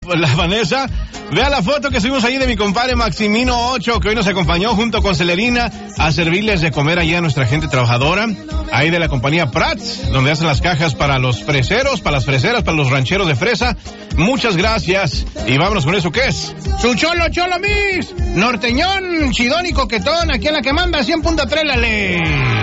la Vanessa. Vea la foto que subimos ahí de mi compadre Maximino 8, que hoy nos acompañó junto con Celerina a servirles de comer allá a nuestra gente trabajadora, ahí de la compañía Prats, donde hacen las cajas para los freseros, para las freseras, para los rancheros de fresa. Muchas gracias. Y vámonos con eso, ¿qué es? Su cholo mix, norteñón, chidón y coquetón, aquí en la que manda 100.3 la ley.